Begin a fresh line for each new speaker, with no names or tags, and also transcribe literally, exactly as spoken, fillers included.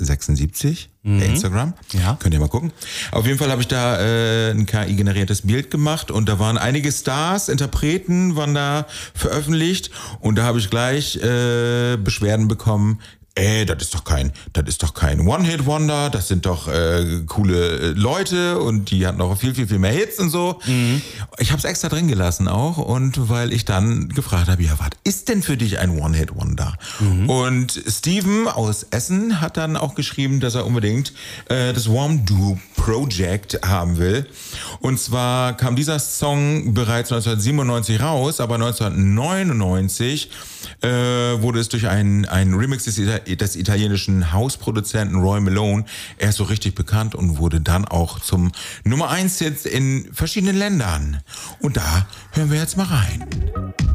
sechsundsiebzig mhm. bei Instagram.
Ja.
Könnt ihr mal gucken. Auf jeden Fall habe ich da äh, ein K I-generiertes Bild gemacht und da waren einige Stars, Interpreten waren da veröffentlicht und da habe ich gleich äh, Beschwerden bekommen. Ey, das ist doch kein, das ist doch kein One-Hit-Wonder, das sind doch äh, coole Leute und die hatten auch viel, viel, viel mehr Hits und so. Mhm. Ich habe es extra drin gelassen auch und weil ich dann gefragt habe, ja, was ist denn für dich ein One-Hit-Wonder? Mhm. Und Steven aus Essen hat dann auch geschrieben, dass er unbedingt äh, das Warm Do Project haben will. Und zwar kam dieser Song bereits neunzehnhundertsiebenundneunzig raus, aber neunzehnhundertneunundneunzig äh, wurde es durch einen, einen Remix des, des italienischen Hausproduzenten Roy Malone erst so richtig bekannt und wurde dann auch zum Nummer eins Hit in verschiedenen Ländern. Und da hören wir jetzt mal rein.